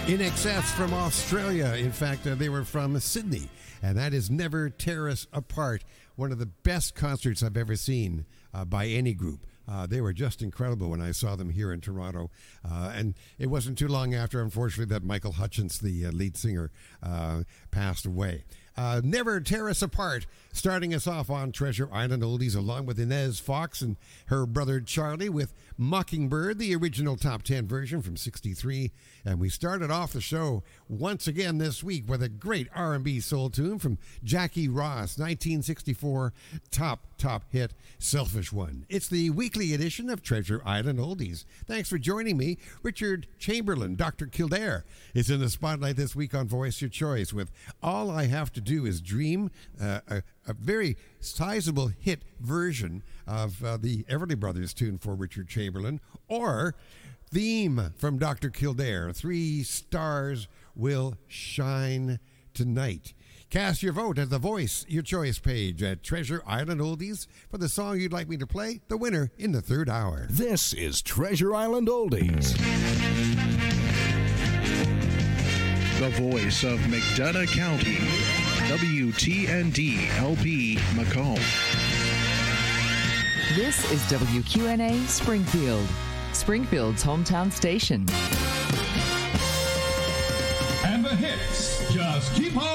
In Excess from Australia. In fact, they were from Sydney, and that is Never Tear Us Apart, one of the best concerts I've ever seen by any group. They were just incredible when I saw them here in Toronto. And it wasn't too long after, unfortunately, that Michael Hutchence, the lead singer, passed away. Never Tear Us Apart, starting us off on Treasure Island Oldies, along with Inez Fox and her brother Charlie with Mockingbird, the original top 10 version from '63. And we started off the show once again this week with a great R&B soul tune from Jackie Ross, 1964 top hit, Selfish One. It's the weekly edition of Treasure Island Oldies. Thanks for joining me. Richard Chamberlain, Dr. Kildare, is in the spotlight this week on Voice Your Choice with All I Have to Do Is Dream, a very sizable hit version of the Everly Brothers tune for Richard Chamberlain, or Theme from Dr. Kildare, 3 stars will shine tonight. Cast your vote at the Voice Your Choice page at Treasure Island Oldies for the song you'd like me to play, the winner in the third hour. This is Treasure Island Oldies. The voice of McDonough County, WTND-LP Macomb. This is WQNA Springfield, Springfield's hometown station. And the hits just keep on.